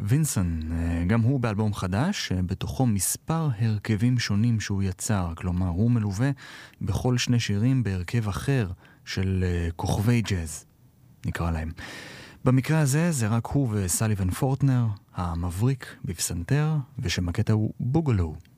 וינסון, גם הוא באלבום חדש, בתוכו מספר הרכבים שונים שהוא יצר, כלומר הוא מלווה בכל שני שירים בהרכב אחר של כוכבי ג'אז, נקרא להם. במקרה הזה זה רק הוא וסליבן פורטנר, המבריק בפסנתר, ושם הקטע הוא בוגלו.